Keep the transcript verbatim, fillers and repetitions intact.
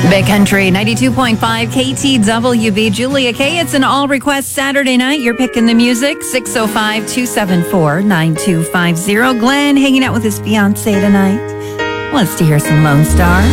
Big Country ninety-two point five K T W B. Julia K. It's an all request Saturday night. You're picking the music. six oh five, two seven four, nine two five zero. Glenn hanging out with his fiance tonight. Wants to hear some Lone Star.